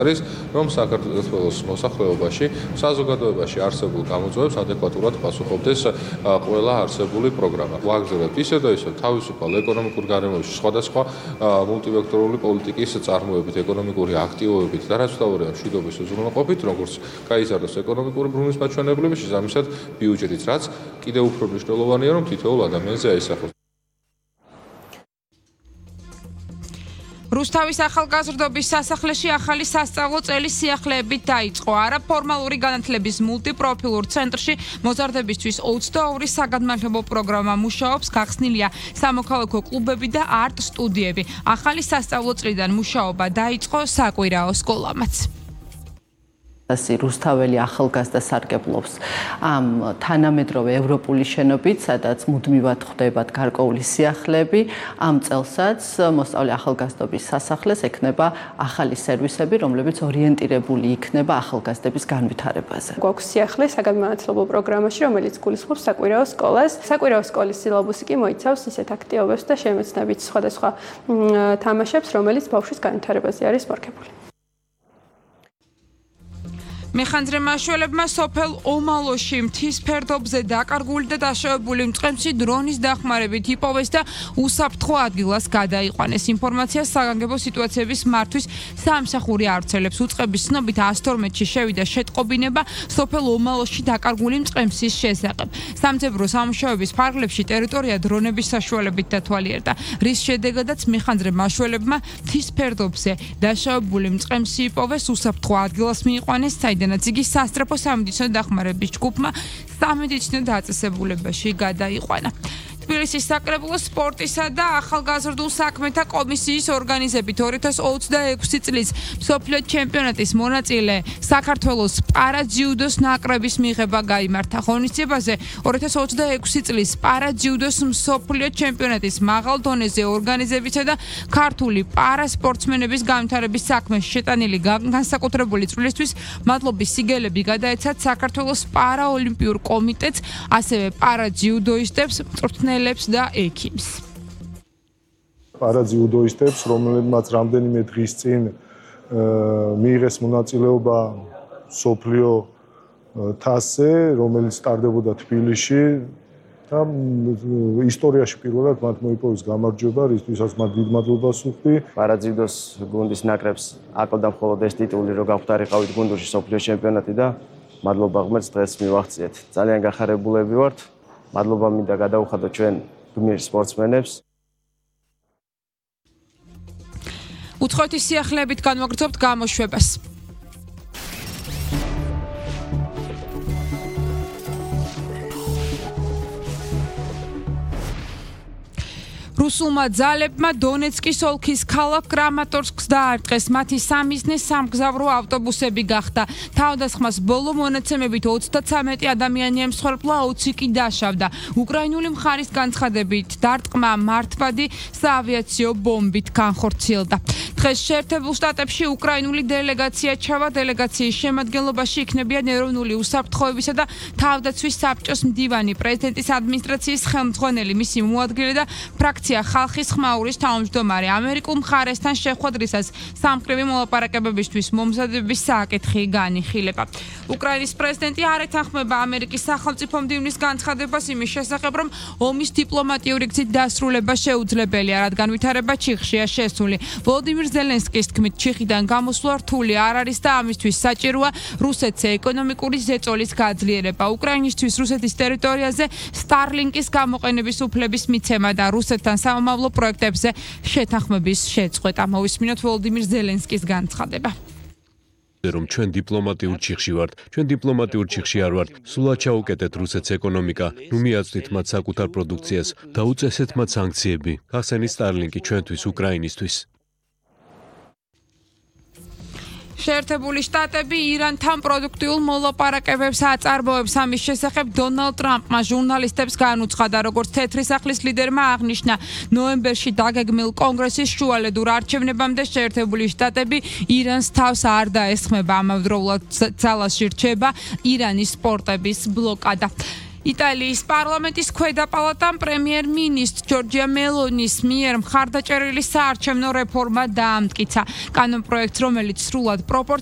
არის რომ საქართველოს მოსახლეობაში საზოგადოებაში არსებულ გამოწვევებს ადეკვატურად პასუხობდეს ყველა არსებული პროგრამა. ვაგრძელებთ ისე და ისე თავისუფალ ეკონომიკურ გარემოში სხვადასხვა მულტივექტორული პოლიტიკის წარმოებით, ეკონომიკური აქტივობებით და რაც თავია მშვიდობის უზრუნველყოფით, როგორც გაიზარდოს ეკონომიკური ბრუნვის მაჩვენებლები, შესაბამისად ბიუჯეტიც, რაც კიდევ უფრო მნიშვნელოვანია, რომ თითოეულ ადამიანზე აისახოს. რუსთავის ახალგაზრდობის სასახლეში ახალი სასწავლო წელის სიახლეებით დაიწყო. არაფორმალური განათლების მულტიპროფილურ ცენტრში მოზარდებისთვის 22 საგანმანათლებლო პროგრამა მუშაობს, გახსნილია სამოქალაქო კლუბები და არტ სტუდიები. ახალი სასწავლო წლიდან მუშაობა დაიწყო საკვირაო სკოლამაც. რუსთაველი ახალგაზრდა სარგებლობს ამ თანამედროვე ევროპული შენობით, სადაც მუდმივად ხვდებათ გარკვეული სიახლეები. ამ წელსაც მოსწავლე ახალგაზრდობის სასახლეს ექნება ახალი სერვისები, რომლებიც ორიენტირებული იქნება ახალგაზრდების განვითარებაზე. გვაქვს სიახლე საგანმანათლებლო პროგრამაში, რომელიც გულისხმობს საკვირაო სკოლას. საკვირაო სკოლის სილაბუსი კი მოიცავს ისეთ აქტივობებს და შემეცნებით სხვადასხვა თამაშებს, რომელიც ბავშვის განვითარებაზე არის მორგებული. მეხანძრე მაშველებმა სოფელ ომალოში მთის ფერდობზე დაკარგული და დაშავებული მწყემსი დრონის დახმარებით იპოვეს და უსაფრთხო ადგილას გადაიყვანეს. ინფორმაციას საგანგებო სიტუაციების მართვის სამსახური ავრცელებს. უწყების ცნობით 112-ში შევიდა შეტყობინება სოფელ ომალოში დაკარგული მწყემსის შესახებ. სამძებრო სამუშაოების ფარგლებში ტერიტორია დრონების საშუალებით დათვალიერდა, რის შედეგადაც მეხანძრე მაშველებმა მთის ფერდობზე დაშავებული მწყემსი იპოვეს, უსაფრთხო ადგილას მიიყვანეს, დანაც იგი სასწრაფო სამედიცინო დახმარების ჯგუფმა სამედიცინო დაწესებულებაში გადაიყვანა. თბილისის საკრებულო სპორტისა და ახალგაზრდულ საქმეთა კომისიის ორგანიზებით 2026 წლის მსოფლიო ჩემპიონატის მონაწილე საქართველოს პარაჯიუდოს ნაკრების მიღება გაიმართა. ღონისძიებაზე 2026 წლის პარაჯიუდოს მსოფლიო ჩემპიონატის მაღალ დონეზე ორგანიზებისა და ქართული პარასპორტსმენების განვითარების საქმეში შეტანილი განსაკუთრებული წვლილისთვის მადლობის სიგელები გადაეცათ საქართველოს პარაოლიმპიურ კომიტეტს, ასევე პარაჯიუდოისტებს, მწვრთნელებს და ექიმს. პარაჯიუდოისტებს, რომლებმაც რამდენიმე დღის წინ მიიღეს მონაწილეობა მსოფლიო თასზე, რომელიც სტარდებოდა თბილისში და ისტორიაში პირველად მათ მოიპოვეს გამარჯვება, რისთვისაც მათ დიდ მადლობას ვუხდი. პარაჯიუდოს გუნდის ნაკრებს აკლდა მხოლოდ ეს ტიტული, რომ გავხდარიყავით გუნდში მსოფლიო ჩემპიონატი და მადლობა ღმერთს დღეს მივახციეთ. ძალიან გახარებულები ვართ. მადლობა მინდა გადაუხადოთ ჩვენ გმირ სპორტსმენებს. უცხოეთის სიახლეებით განვაგრძობთ გამოშვებას. რუსულმა ძალებმა დონეცკის ოლქის ქალაქ კრამატორსკს დაარტყეს. მათი სამიზნე სამგზავრო ავტობუსები გახდა. თავდასხმას ბოლო მონაცემებით 33 ადამიანი ემსხვერპლა, 20 კი დაშავდა. უკრაინული მხარის განცხადებით დარტყმა მართვადი საავიაციო ბომბით განხორციელდა. დღეს შეერთებულ შტატებში უკრაინული დელეგაცია ჩავა. დელეგაციის შემადგენლობაში იქნებიან ეროვნული უსაფრთხოებისა და თავდაცვის საბჭოს მდივანი, პრეზიდენტის ადმინისტრაციის ხელმძღვანელი, მისი მოადგილე და ფრაქცია ხალხის ხმაურის თავმჯდომარე. ამერიკულ მხარესთან შეხვედრისას სამკრივი მოლაპარაკებებისთვის მომზადების საკითხი განიხილება. უკრაინის პრეზიდენტი არ ეთანხმება ამერიკის სახელმწიფო მდივნის განცხადებას იმის შესახებ, რომ ომის დიპლომატიური გზით დასრულება შეუძლებელია, რადგან ვითარება ჩიხშია შესული. ვოლოდიმირ ზელენსკის თქმით, ჩიხიდან გამოსვლა რთული არ არის და ამისთვის საჭიროა რუსეთზე ეკონომიკური ზეწოლის გაძლიერება. უკრაინისთვის რუსეთის ტერიტორიაზე სტარლინკის გამოყენების უფლების მიცემა და რუსეთთან სამომავლო პროექტებზე შეთანხმების შეწყვეტა. მოვისმინოთ ვოლოდიმირ ზელენსკის განცხადება. რომ ჩვენ დიპლომატიურ ჩიხში ვართ, ჩვენ დიპლომატიურ ჩიხში არ ვართ. სულაც ჩაუკეტეთ რუსეთს ეკონომიკა, ნუ მიაწვდით მათ საკუთარ პროდუქციას, დაუწესეთ მათ სანქციები. გახსენით სტარლინკი ჩვენთვის, უკრაინისთვის. შეერთებული შტატები ირანთან პროდუქტიულ მოლაპარაკებებს აწარმოებს. ამის შესახებ დონალდ ტრამპმა ჟურნალისტებს განუცხადა, როგორც თეთრი სახლის ლიდერმა აღნიშნა, ნოემბერში დაგეგმილ კონგრესის შუალედურ არჩევნებამდე შეერთებული შტატები ირანს თავს არ დაესხმება. ამავდროულად ძალაში რჩება ირანის პორტების ბლოკადა. იტალიის პარლამენტის ქვედა პალატამ პრემიერ-მინისტრ ჯორჯია მელონის მიერ მხარდაჭერილი საარჩევნო რეფორმა დაამტკიცა. კანონპროექტს, რომელიც სრულად